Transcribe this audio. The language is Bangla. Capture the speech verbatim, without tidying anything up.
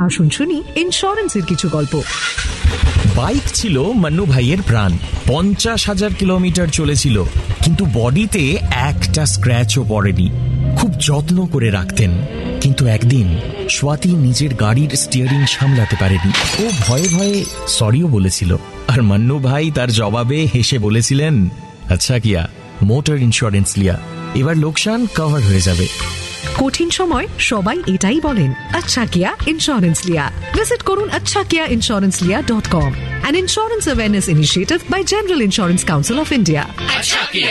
আসুন শুনি ইন্স্যুরেন্সের কিছু গল্প। বাইক ছিল মান্নু ভাইয়ের প্রাণ। পঞ্চাশ হাজার কিলোমিটার চলেছিল, কিন্তু বডিতে একটা স্ক্র্যাচও পড়েনি। খুব যত্ন করে রাখতেন। কিন্তু একদিন স্বাতি নিজের গাড়ির স্টিয়ারিং সামলাতে পারেনি। ও ভয়ে ভয়ে সরিও বলেছিল, আর মান্নু ভাই তার জবাবে হেসে বলেছিলেন, আচ্ছা কিয়া, মোটর ইন্স্যুরেন্স লিয়া, এবার লোকসান কভার হয়ে যাবে। কঠিন সময় সবাই এটাই বলেন, আচ্ছা কিয়া ইন্স্যুরেন্স লিয়া। ভিজিট করুন আচ্ছা কিয়া ইন্স্যুরেন্স লিয়া dot com, an insurance awareness initiative by General Insurance Council of India. अच्छा किया।